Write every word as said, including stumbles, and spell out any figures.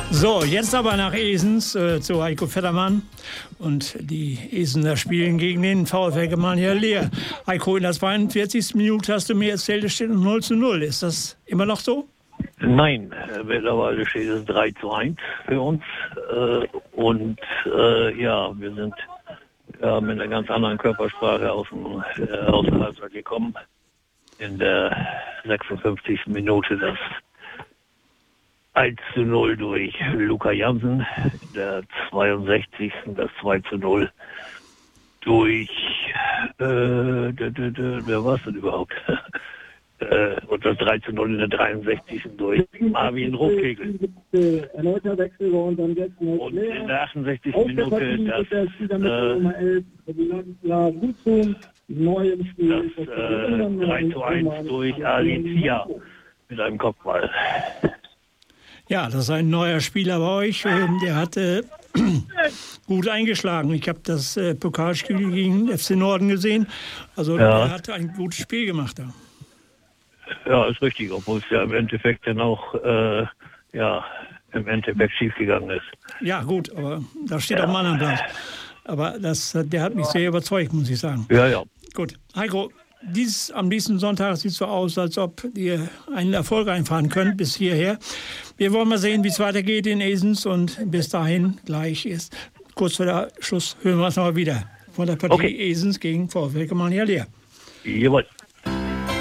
So, jetzt aber nach Esens äh, zu Heiko Vettermann. Und die Esener spielen gegen den VfL Germania Leer. Heiko, in der zweiundvierzigsten Minute hast du mir erzählt, es steht null zu null. Ist das immer noch so? Nein, mittlerweile steht es drei zu eins für uns. Äh, und äh, ja, wir sind ja, mit einer ganz anderen Körpersprache aus, dem, äh, aus der Halbzeit gekommen. In der sechsundfünfzigsten Minute das eins zu null durch Luca Jansen, in der zweiundsechzigsten das zwei zu null durch, äh, der, der, der, wer war es denn überhaupt? äh, und das drei zu null in der dreiundsechzigsten durch Marvin Ruffkegel. Erneuter Wechsel und dann jetzt Und in der achtundsechzigsten Minute das, äh, das äh, drei zu eins durch Ali Zia mit einem Kopfball. Ja, das ist ein neuer Spieler bei euch. Der hat äh, gut eingeschlagen. Ich habe das äh, Pokalspiel gegen F C Norden gesehen. Also ja. Er hat ein gutes Spiel gemacht da. Ja, ist richtig, obwohl es ja im Endeffekt dann auch äh, ja, im Endeffekt schiefgegangen ist. Ja, gut, aber da steht ja. auch ein anderer Platz. Aber das, der hat mich sehr überzeugt, muss ich sagen. Ja, ja. Gut, Heiko, dies, am nächsten Sonntag sieht es so aus, als ob ihr einen Erfolg einfahren könnt bis hierher. Wir wollen mal sehen, wie es weitergeht in Esens und bis dahin gleich ist. Kurz vor der Schluss hören wir uns noch mal wieder von der Partie okay. Esens gegen VfL Germania Leer. Jawohl.